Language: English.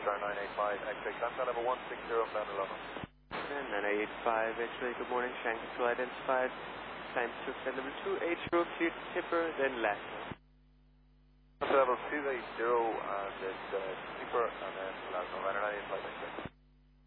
Star 985, X-ray, Santa level 160, down 11. And 985, X-ray, good morning, Shanghai 2 identified, time to flight level 280, clear to tipper, then left. Santa level 280, and it's tipper, and then last November 985, X-ray.